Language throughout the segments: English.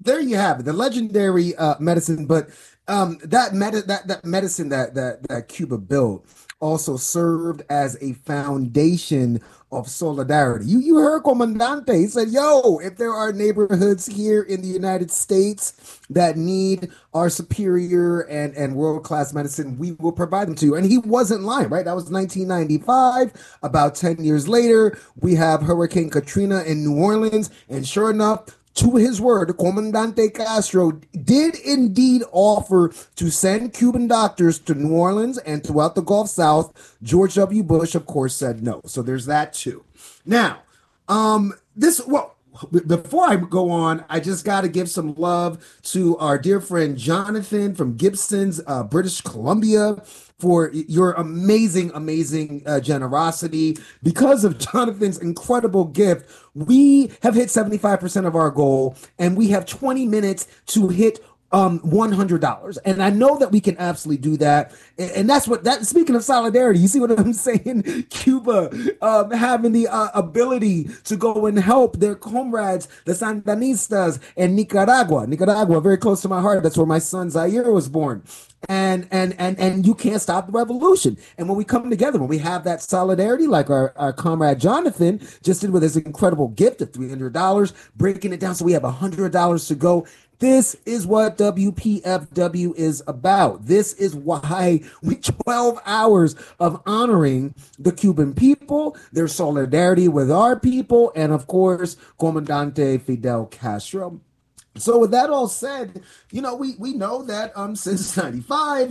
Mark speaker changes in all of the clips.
Speaker 1: there you have it, the legendary medicine. But that medicine that Cuba built also served as a foundation of solidarity. You heard Comandante. He said, "Yo, if there are neighborhoods here in the United States that need our superior and world class medicine, we will provide them to you." And he wasn't lying, right? That was 1995. About 10 years later, we have Hurricane Katrina in New Orleans, and sure enough, to his word, Comandante Castro did indeed offer to send Cuban doctors to New Orleans and throughout the Gulf South. George W. Bush, of course, said no. So there's that too. Now, this well, before I go on, I just got to give some love to our dear friend Jonathan from Gibson's, British Columbia, for your amazing generosity. Because of Jonathan's incredible gift, we have hit 75% of our goal, and we have 20 minutes to hit $100. And I know that we can absolutely do that. And that's what that speaking of solidarity, you see what I'm saying? Cuba having the ability to go and help their comrades, the Sandinistas, and Nicaragua, very close to my heart. That's where my son Zaire was born. And you can't stop the revolution. And when we come together, when we have that solidarity, like our comrade Jonathan just did with his incredible gift of $300, breaking it down so we have $100 to go. This is what WPFW is about. This is why we 12 hours of honoring the Cuban people, their solidarity with our people, and of course, Comandante Fidel Castro. So with that all said, we know that since '95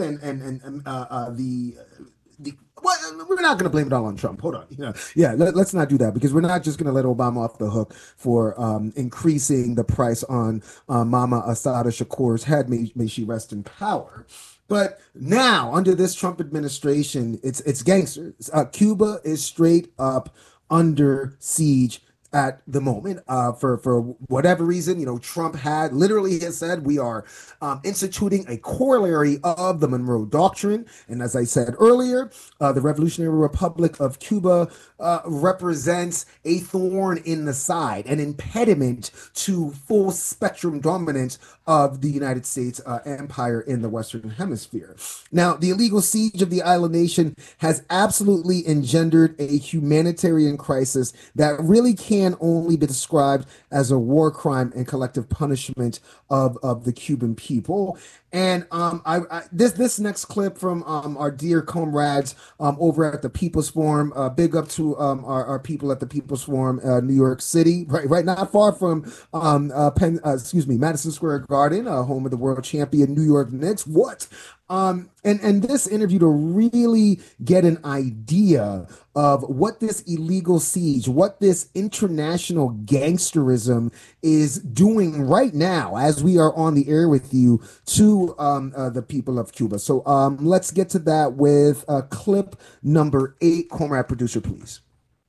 Speaker 1: the well, we're not going to blame it all on Trump. Hold on. Yeah, let's not do that, because we're not just going to let Obama off the hook for increasing the price on Mama Assata Shakur's head. May she rest in power. But now, under this Trump administration, it's gangsters. Cuba is straight up under siege at the moment, for whatever reason. Trump had literally has said we are instituting a corollary of the Monroe Doctrine. And as I said earlier, the Revolutionary Republic of Cuba represents a thorn in the side, an impediment to full spectrum dominance of the United States empire in the Western Hemisphere. Now, the illegal siege of the island nation has absolutely engendered a humanitarian crisis that really can only be described as a war crime and collective punishment of the Cuban people. And this next clip from our dear comrades over at the People's Forum. Big up to our people at the People's Forum, New York City, right, not far from Madison Square Garden, home of the world champion New York Knicks. What? And this interview to really get an idea of what this illegal siege, what this international gangsterism is doing right now as we are on the air with you to the people of Cuba. So let's get to that with clip number 8. Comrade producer, please.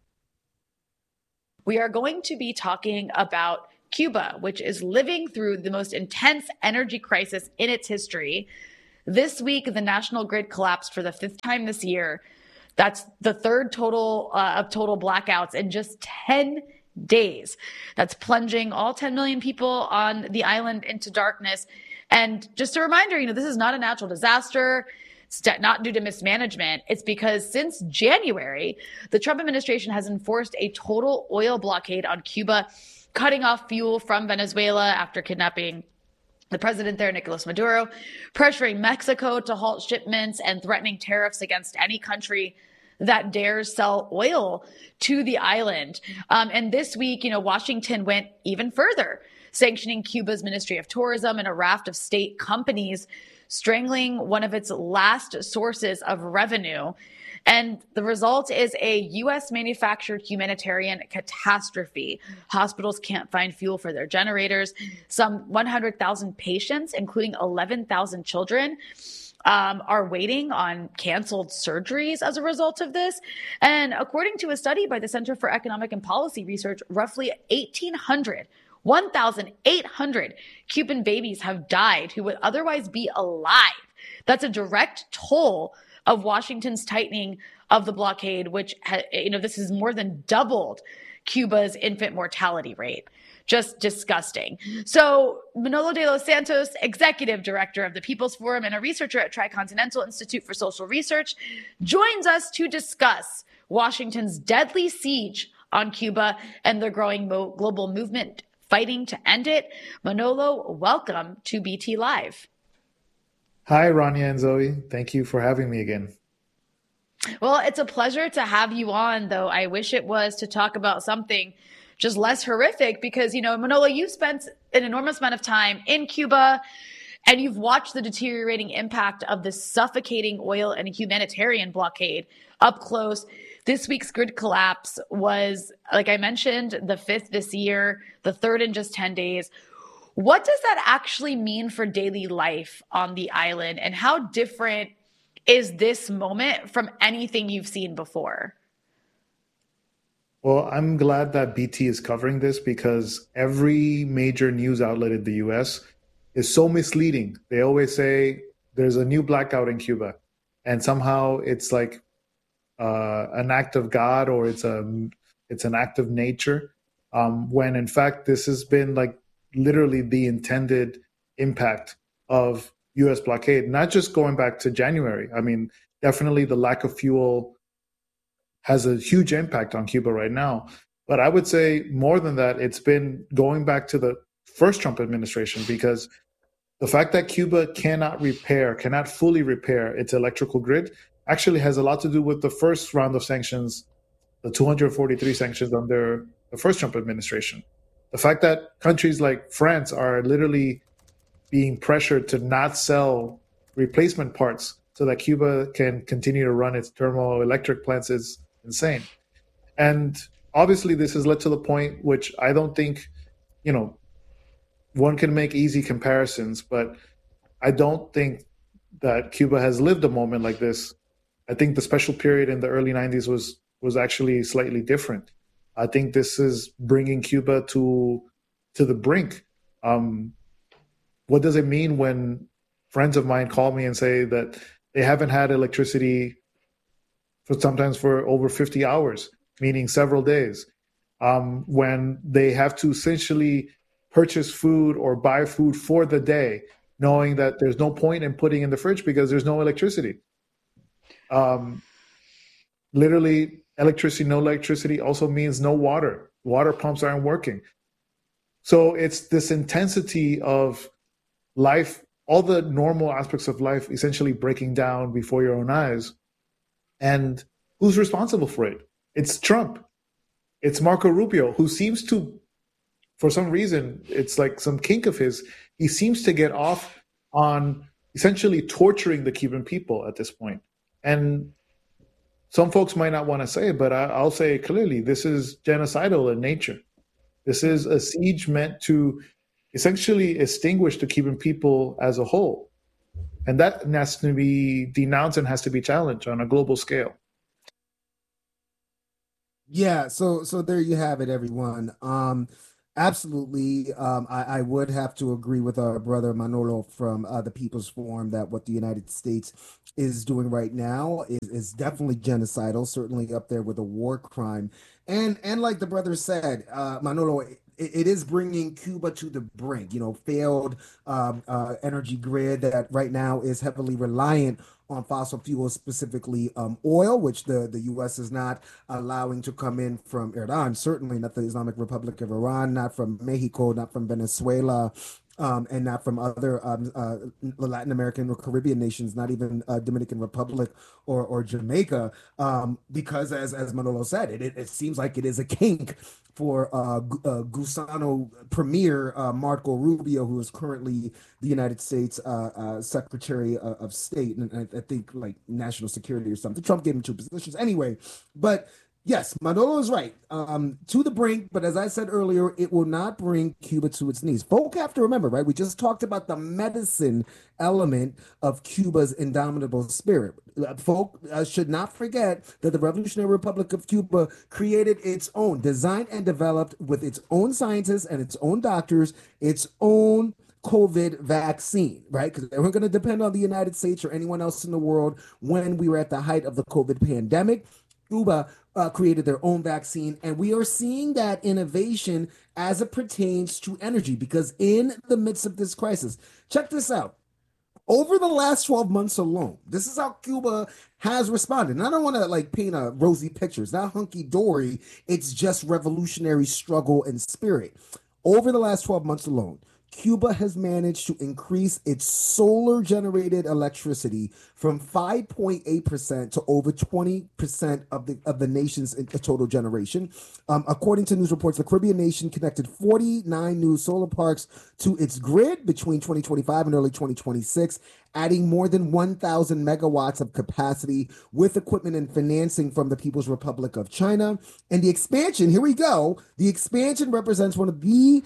Speaker 2: We are going to be talking about Cuba, which is living through the most intense energy crisis in its history. This week, the national grid collapsed for the 5th time this year. That's the third total of total blackouts in just 10 days. That's plunging all 10 million people on the island into darkness. And just a reminder, this is not a natural disaster. It's not due to mismanagement. It's because since January, the Trump administration has enforced a total oil blockade on Cuba, cutting off fuel from Venezuela after kidnapping the president there, Nicolas Maduro, pressuring Mexico to halt shipments and threatening tariffs against any country that dares sell oil to the island. And this week, Washington went even further, sanctioning Cuba's Ministry of Tourism and a raft of state companies, strangling one of its last sources of revenue. And the result is a U.S. manufactured humanitarian catastrophe. Hospitals can't find fuel for their generators. Some 100,000 patients, including 11,000 children, are waiting on canceled surgeries as a result of this. And according to a study by the Center for Economic and Policy Research, roughly 1,800 Cuban babies have died who would otherwise be alive. That's a direct toll of Washington's tightening of the blockade, which, this has more than doubled Cuba's infant mortality rate. just disgusting. So Manolo de los Santos, executive director of the People's Forum and a researcher at Tricontinental Institute for Social Research, joins us to discuss Washington's deadly siege on Cuba and the growing global movement fighting to end it. Manolo, welcome to BT Live.
Speaker 3: Hi, Rania and Zoe. Thank you for having me again.
Speaker 2: Well, it's a pleasure to have you on, though I wish it was to talk about something just less horrific because, Manolo, you've spent an enormous amount of time in Cuba and you've watched the deteriorating impact of the suffocating oil and humanitarian blockade up close. This week's grid collapse was, like I mentioned, the 5th this year, the 3rd in just 10 days. What does that actually mean for daily life on the island, and how different is this moment from anything you've seen before?
Speaker 3: Well, I'm glad that BT is covering this because every major news outlet in the US is so misleading. They always say there's a new blackout in Cuba, and somehow it's like an act of God or it's an act of nature, when in fact this has been like literally the intended impact of U.S. blockade, not just going back to January. I mean, definitely the lack of fuel has a huge impact on Cuba right now. But I would say more than that, it's been going back to the first Trump administration, because the fact that Cuba cannot fully repair its electrical grid actually has a lot to do with the first round of sanctions, the 243 sanctions under the first Trump administration. The fact that countries like France are literally being pressured to not sell replacement parts so that Cuba can continue to run its thermoelectric plants is insane. And obviously this has led to the point which I don't think, one can make easy comparisons, but I don't think that Cuba has lived a moment like this. I think the special period in the early 90s was actually slightly different. I think this is bringing Cuba to the brink. What does it mean when friends of mine call me and say that they haven't had electricity sometimes for over 50 hours, meaning several days, when they have to essentially purchase food or buy food for the day, knowing that there's no point in putting in the fridge because there's no electricity. Literally, no electricity also means no water. Water pumps aren't working. So it's this intensity of life, all the normal aspects of life essentially breaking down before your own eyes. And who's responsible for it? It's Trump. It's Marco Rubio, who seems to, for some reason, it's like some kink of his, he seems to get off on essentially torturing the Cuban people at this point. And some folks might not want to say it, but I'll say it clearly. This is genocidal in nature. This is a siege meant to essentially extinguish the Cuban people as a whole. And that has to be denounced and has to be challenged on a global scale.
Speaker 1: Yeah, so there you have it, everyone. Absolutely. I would have to agree with our brother Manolo from the People's Forum that what the United States is doing right now is definitely genocidal, certainly up there with a war crime. And like the brother said, Manolo, it is bringing Cuba to the brink, failed energy grid that right now is heavily reliant on fossil fuels, specifically oil, which the U.S. is not allowing to come in from Iran, certainly not the Islamic Republic of Iran, not from Mexico, not from Venezuela, and not from other Latin American or Caribbean nations, not even Dominican Republic or Jamaica, because as Manolo said, it seems like it is a kink for Gusano Premier Marco Rubio, who is currently the United States Secretary of State, and I think like national security or something. Trump gave him 2 positions anyway, but yes, Manolo is right. To the brink, but as I said earlier, it will not bring Cuba to its knees. Folk have to remember, right? We just talked about the medicine element of Cuba's indomitable spirit. Folk should not forget that the Revolutionary Republic of Cuba created its own, designed and developed with its own scientists and its own doctors, its own COVID vaccine, right? Because they weren't going to depend on the United States or anyone else in the world when we were at the height of the COVID pandemic. Cuba created their own vaccine. And we are seeing that innovation as it pertains to energy, because in the midst of this crisis, check this out. Over the last 12 months alone, this is how Cuba has responded. And I don't want to like paint a rosy picture. It's not hunky dory. It's just revolutionary struggle and spirit. Over the last 12 months alone, Cuba has managed to increase its solar generated electricity from 5.8% to over 20% of the nation's total generation. According to news reports, the Caribbean nation connected 49 new solar parks to its grid between 2025 and early 2026, adding more than 1,000 megawatts of capacity with equipment and financing from the People's Republic of China. And the expansion, here we go, the expansion represents one of the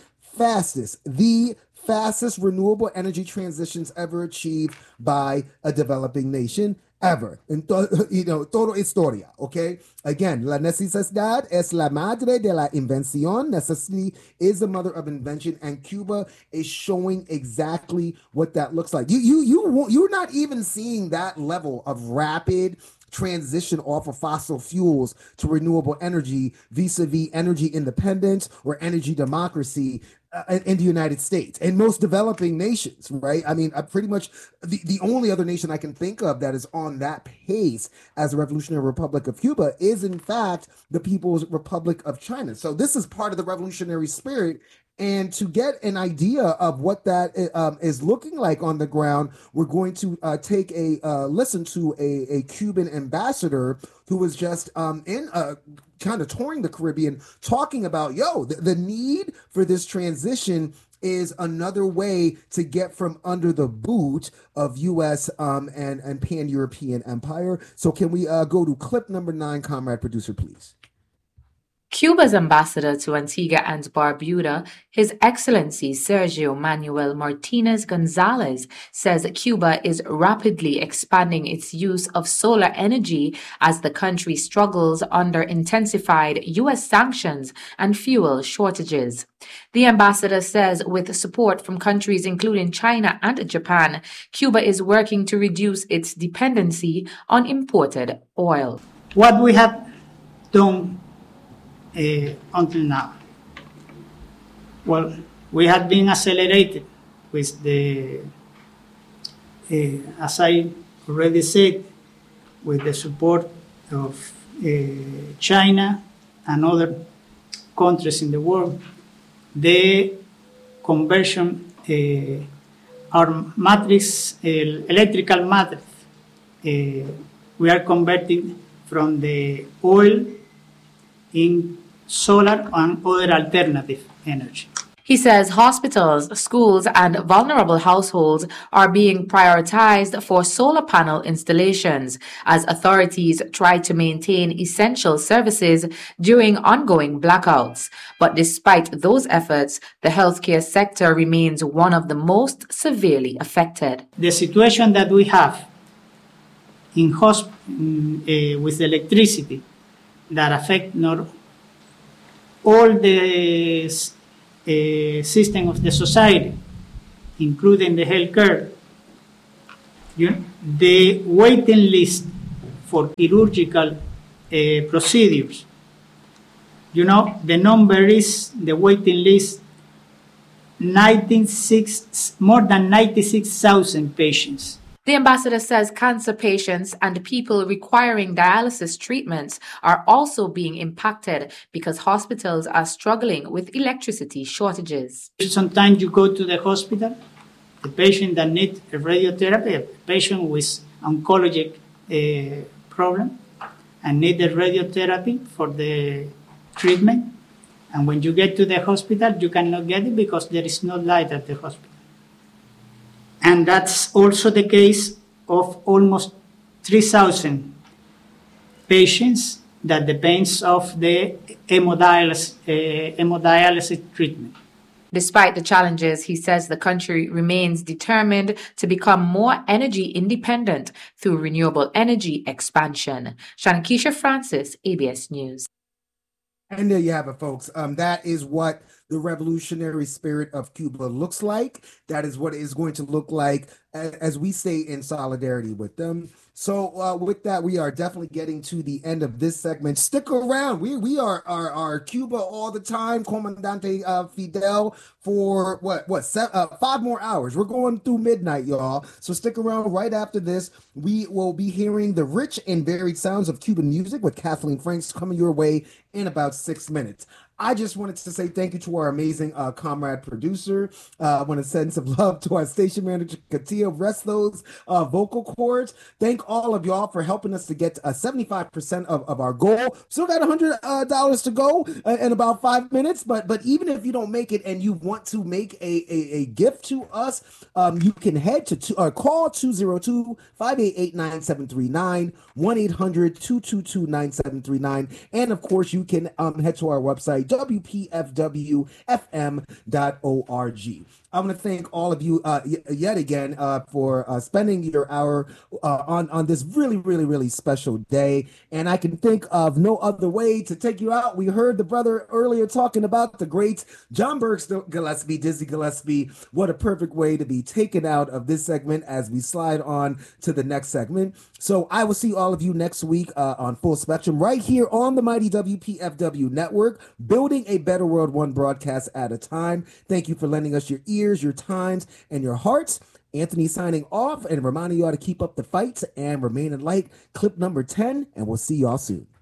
Speaker 1: fastest renewable energy transitions ever achieved by a developing nation ever. Todo historia, okay? Again, la necesidad es la madre de la invención. Necessity is the mother of invention, and Cuba is showing exactly what that looks like. You're not even seeing that level of rapid transition off of fossil fuels to renewable energy vis-a-vis energy independence or energy democracy in the United States and most developing nations, right? I mean, pretty much the only other nation I can think of that is on that pace as the Revolutionary Republic of Cuba is, in fact, the People's Republic of China. So this is part of the revolutionary spirit. And to get an idea of what that is looking like on the ground, we're going to take a listen to a Cuban ambassador who was just in kind of touring the Caribbean, talking about, the need for this transition is another way to get from under the boot of U.S. and pan-European empire. So can we go to clip number 9, comrade producer, please?
Speaker 4: Cuba's ambassador to Antigua and Barbuda, His Excellency Sergio Manuel Martinez Gonzalez, says Cuba is rapidly expanding its use of solar energy as the country struggles under intensified U.S. sanctions and fuel shortages. The ambassador says with support from countries including China and Japan, Cuba is working to reduce its dependency on imported oil.
Speaker 5: What we have done until now. Well, we have been accelerated with the, as I already said, with the support of China and other countries in the world, the conversion, our matrix, electrical matrix, we are converting from the oil in solar and other alternative energy.
Speaker 4: He says hospitals, schools, and vulnerable households are being prioritized for solar panel installations as authorities try to maintain essential services during ongoing blackouts. But despite those efforts, the healthcare sector remains one of the most severely affected.
Speaker 5: The situation that we have in with electricity that affect not all the system of the society, including the healthcare. The waiting list for chirurgical procedures. The number is, the waiting list, more than 96,000 patients.
Speaker 4: The ambassador says cancer patients and people requiring dialysis treatments are also being impacted because hospitals are struggling with electricity shortages.
Speaker 5: Sometimes you go to the hospital, the patient that needs radiotherapy, a patient with oncologic problem, and need the radiotherapy for the treatment. And when you get to the hospital, you cannot get it because there is no light at the hospital. And that's also the case of almost 3,000 patients that depends of the hemodialysis treatment.
Speaker 4: Despite the challenges, he says the country remains determined to become more energy independent through renewable energy expansion. Shankisha Francis, ABS News.
Speaker 1: And there you have it, folks. That is what the revolutionary spirit of Cuba looks like. That is what it is going to look like as we stay in solidarity with them. So with that, we are definitely getting to the end of this segment. Stick around. We are Cuba all the time, Comandante Fidel, for what 5 more hours. We're going through midnight, y'all. So stick around. Right after this, we will be hearing the rich and varied sounds of Cuban music with Kathleen Franks coming your way in about 6 minutes. I just wanted to say thank you to our amazing comrade producer. I want to send some love to our station manager, Katia. Rest those vocal cords. Thank all of y'all for helping us to get 75% of our goal. Still got $100 to go in about 5 minutes. But even if you don't make it and you want to make a gift to us, you can head to call 202-588-9739, 1-800-222-9739. And of course, you can head to our website, WPFWFM.org. I want to thank all of you yet again for spending your hour on this really, really, really special day. And I can think of no other way to take you out. We heard the brother earlier talking about the great John Burks Gillespie, Dizzy Gillespie. What a perfect way to be taken out of this segment as we slide on to the next segment. So I will see all of you next week on Full Spectrum right here on the mighty WPFW network, building a better world one broadcast at a time. Thank you for lending us your ears, your times, and your hearts. Anthony signing off and reminding you all to keep up the fight and remain in light. Clip number 10, and we'll see y'all soon.